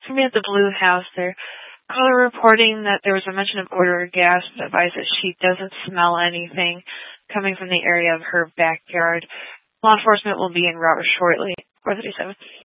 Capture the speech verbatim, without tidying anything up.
Somebody at the Blue House there. Caller reporting that there was a mention of odor or gas, but advised that she doesn't smell anything coming from the area of her backyard. Law enforcement will be en route shortly. four thirty-seven.